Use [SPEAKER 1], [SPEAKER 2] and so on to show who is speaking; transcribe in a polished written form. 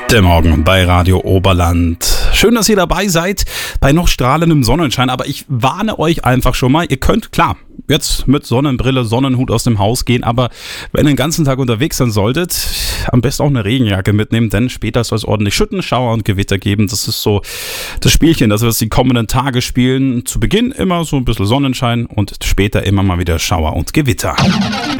[SPEAKER 1] Der Morgen bei Radio Oberland. Schön, dass ihr dabei seid bei noch strahlendem Sonnenschein, aber ich warne euch einfach schon mal, ihr könnt, klar, jetzt mit Sonnenbrille, Sonnenhut aus dem Haus gehen, aber wenn ihr den ganzen Tag unterwegs sein solltet, am besten auch eine Regenjacke mitnehmen, denn später soll es ordentlich Schütten, Schauer und Gewitter geben. Das ist so das Spielchen, das wir die kommenden Tage spielen. Zu Beginn immer so ein bisschen Sonnenschein und später immer mal wieder Schauer und Gewitter.